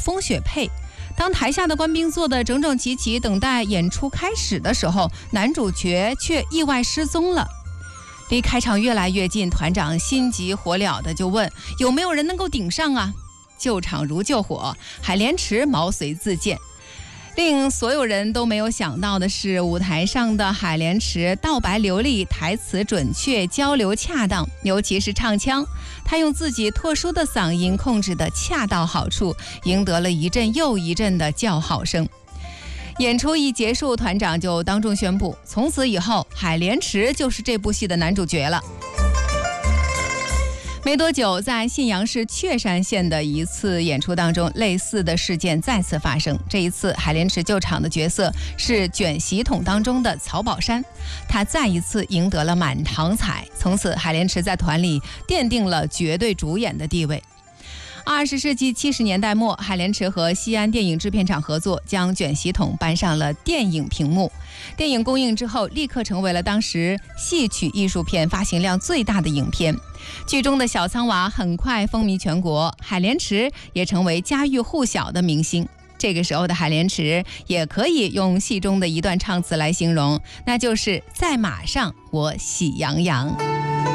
风雪配。当台下的官兵坐得整整齐齐，等待演出开始的时候，男主角却意外失踪了。离开场越来越近，团长心急火燎的就问：有没有人能够顶上啊？救场如救火，海莲池毛遂自荐。令所有人都没有想到的是，舞台上的海莲池道白流利，台词准确，交流恰当，尤其是唱腔，他用自己特殊的嗓音控制得恰到好处，赢得了一阵又一阵的叫好声。演出一结束，团长就当众宣布，从此以后海莲池就是这部戏的男主角了。没多久，在信阳市确山县的一次演出当中，类似的事件再次发生。这一次，海莲池救场的角色是卷席筒当中的曹宝山，他再一次赢得了满堂彩，从此海莲池在团里奠定了绝对主演的地位。20世纪70年代末，海莲池和西安电影制片厂合作，将卷席筒搬上了电影屏幕。电影公映之后，立刻成为了当时戏曲艺术片发行量最大的影片。剧中的小仓娃很快风靡全国，海莲池也成为家喻户晓的明星。这个时候的海莲池也可以用戏中的一段唱词来形容，那就是在马上我喜洋洋。